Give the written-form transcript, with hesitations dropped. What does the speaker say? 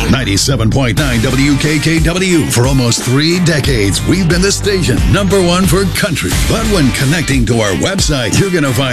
97.9 WKKW. For almost 3 decades, we've been the station #1 for country. But when connecting to our website, you're going to find